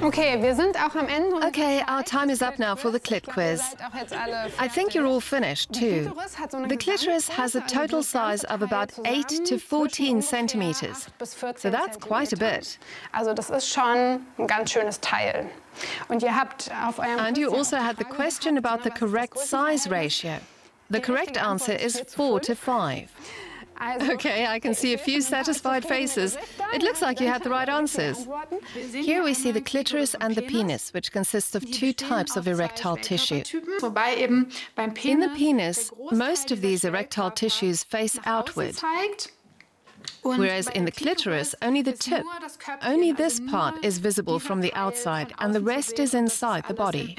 Okay, wir sind auch am Ende. Okay, our time is up now for the clit quiz. I think you're all finished too. The clitoris has a total size of about 8 to 14 centimeters. So that's quite a bit. Also das ist schon ein ganz schönes Teil. Und ihr habt auf eurem And you also had the question about the correct size ratio. The correct answer is 4 to 5. Okay, I can see a few satisfied faces. It looks like you had the right answers. Here we see the clitoris and the penis, which consists of two types of erectile tissue. In the penis, most of these erectile tissues face outward, whereas in the clitoris, only the tip, only this part is visible from the outside, and the rest is inside the body.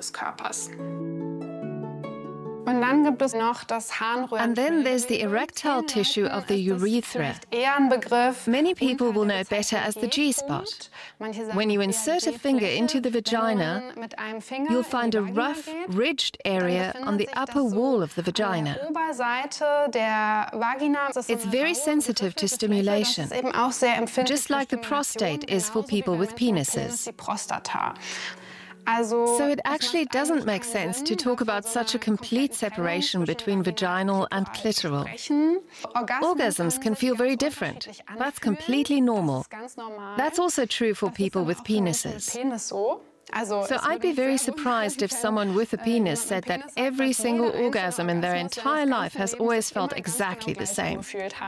And then there's the erectile tissue of the urethra. Many people will know it better as the G-spot. When you insert a finger into the vagina, you'll find a rough, ridged area on the upper wall of the vagina. It's very sensitive to stimulation, just like the prostate is for people with penises. So it actually doesn't make sense to talk about such a complete separation between vaginal and clitoral. Orgasms can feel very different. That's completely normal. That's also true for people with penises. So I'd be very surprised if someone with a penis said that every single orgasm in their entire life has always felt exactly the same.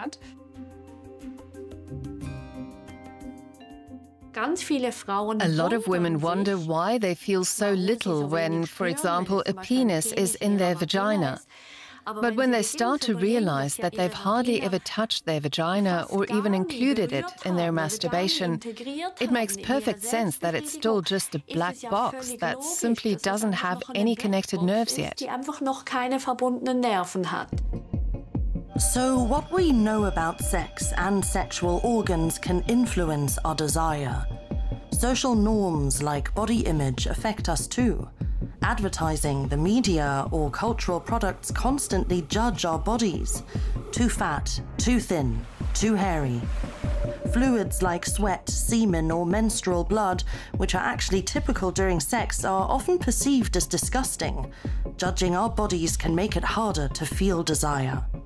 A lot of women wonder why they feel so little when, for example, a penis is in their vagina. But when they start to realize that they've hardly ever touched their vagina or even included it in their masturbation, it makes perfect sense that it's still just a black box that simply doesn't have any connected nerves yet. So what we know about sex and sexual organs can influence our desire. Social norms like body image affect us too. Advertising, the media, or cultural products constantly judge our bodies. Too fat, too thin, too hairy. Fluids like sweat, semen, or menstrual blood, which are actually typical during sex, are often perceived as disgusting. Judging our bodies can make it harder to feel desire.